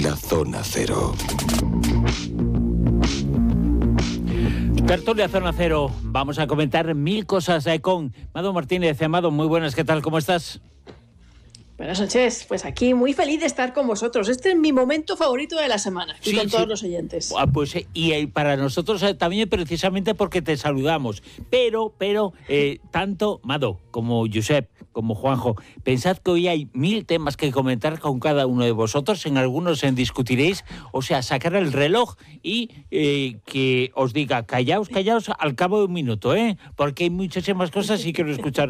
La Zona Cero. Tertulia Zona Cero. Vamos a comentar mil cosas con Mado Martínez. Mado, muy buenas, ¿qué tal? ¿Cómo estás? Buenas noches, pues aquí muy feliz de estar con vosotros. Este es mi momento favorito de la semana, y con todos los oyentes. Pues y para nosotros también, precisamente porque te saludamos. Pero tanto Mado como Josep, como Juanjo, pensad que hoy hay 1000 temas que comentar con cada uno de vosotros. En algunos discutiréis, o sea, sacar el reloj y que os diga, callaos al cabo de un minuto, porque hay muchísimas cosas y quiero escuchar.